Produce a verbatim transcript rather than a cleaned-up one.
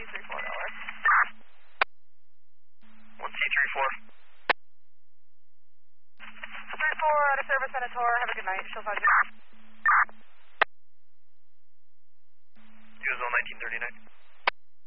three four dollars. one T three four. three four out of service, Senator. Have a good night. She'll find you.